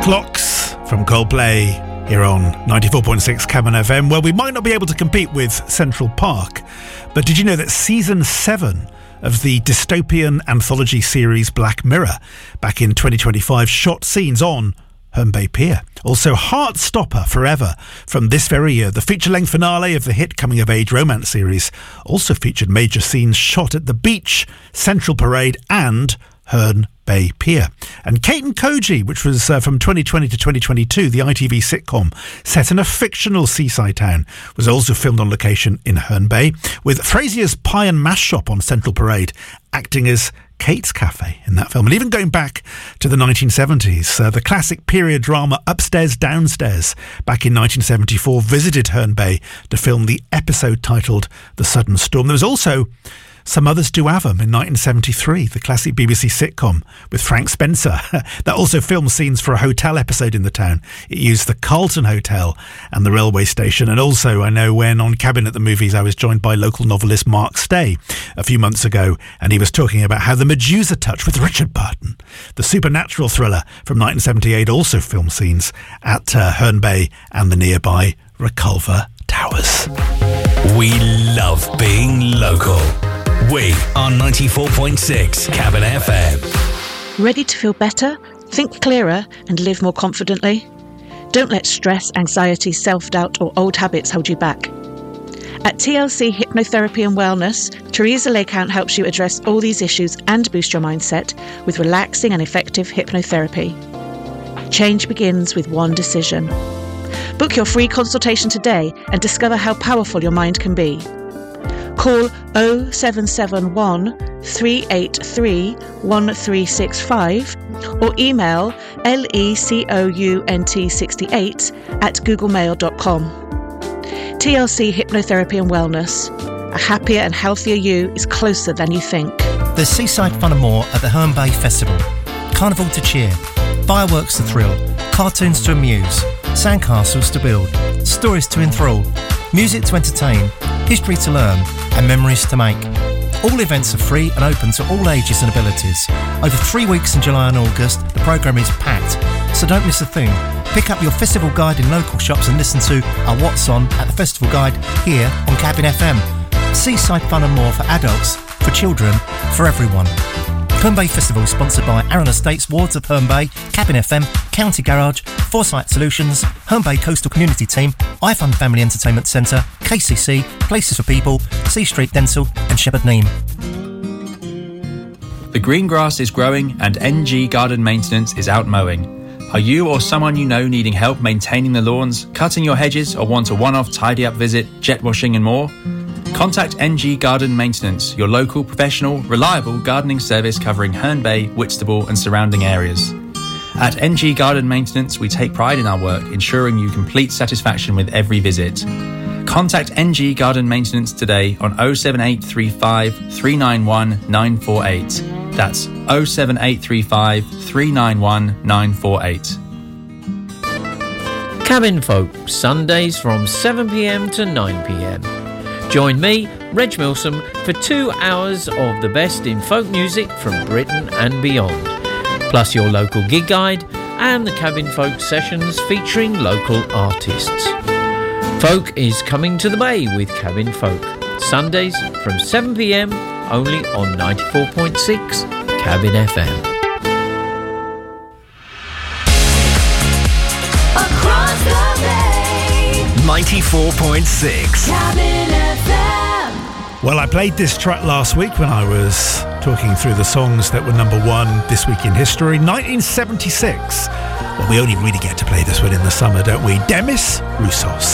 Clocks from Coldplay here on 94.6 Cabin FM. Well, we might not be able to compete with Central Park, but did you know that Season 7 of the dystopian anthology series Black Mirror back in 2025 shot scenes on Herne Bay Pier? Also, Heartstopper Forever from this very year, the feature-length finale of the hit coming-of-age romance series, also featured major scenes shot at the beach, Central Parade and Herne Bay Pier. And Kate and Koji, which was from 2020 to 2022, the ITV sitcom set in a fictional seaside town, was also filmed on location in Herne Bay, with Frasier's Pie and Mash shop on Central Parade acting as Kate's Cafe in that film. And even going back to the 1970s, the classic period drama Upstairs Downstairs back in 1974 visited Herne Bay to film the episode titled The Sudden Storm. There was also Some Others Do Have 'Em in 1973, the classic BBC sitcom with Frank Spencer. That also filmed scenes for a hotel episode in the town. It used the Carlton Hotel and the railway station. And also, I know when on Cabin at the Movies, I was joined by local novelist Mark Stay a few months ago, and he was talking about how The Medusa Touch with Richard Burton, the supernatural thriller from 1978, also filmed scenes at Herne Bay and the nearby Reculver Towers. We love being local. We are 94.6 Cabin FM. Ready to feel better, think clearer and live more confidently? Don't let stress, anxiety, self-doubt or old habits hold you back. At TLC Hypnotherapy and Wellness, Teresa Laycount helps you address all these issues and boost your mindset with relaxing and effective hypnotherapy. Change begins with one decision. Book your free consultation today and discover how powerful your mind can be. Call 0771 383 1365 or email lecount68@googlemail.com. TLC Hypnotherapy and Wellness. A happier and healthier you is closer than you think. There's seaside fun and more at the Herne Bay Festival. Carnival to cheer, fireworks to thrill, cartoons to amuse, sandcastles to build, stories to enthrall, music to entertain, history to learn and memories to make. All events are free and open to all ages and abilities. Over 3 weeks in July and August, the programme is packed, so don't miss a thing. Pick up your festival guide in local shops and listen to our What's On at the Festival Guide here on Cabin FM. Seaside fun and more for adults, for children, for everyone. Herne Bay Festival sponsored by Arran Estates, Wards of Herne Bay, Cabin FM, County Garage, Foresight Solutions, Herne Bay Coastal Community Team, iFund Family Entertainment Centre, KCC, Places for People, C Street Dental and Shepherd Neame. The green grass is growing and NG Garden Maintenance is out mowing. Are you or someone you know needing help maintaining the lawns, cutting your hedges or want a one-off tidy-up visit, jet washing and more? Contact NG Garden Maintenance, your local, professional, reliable gardening service covering Herne Bay, Whitstable and surrounding areas. At NG Garden Maintenance, we take pride in our work, ensuring you complete satisfaction with every visit. Contact NG Garden Maintenance today on 07835 391 948. That's 07835 391 948. Cabin Folk, Sundays from 7pm to 9pm. Join me, Reg Milsom, for 2 hours of the best in folk music from Britain and beyond. Plus your local gig guide and the Cabin Folk sessions featuring local artists. Folk is coming to the Bay with Cabin Folk. Sundays from 7pm, only on 94.6 Cabin FM. Across the Bay, 94.6 Cabin FM. Well, I played this track last week when I was talking through the songs that were number one this week in history. 1976. Well, we only really get to play this one in the summer, don't we? Demis Roussos.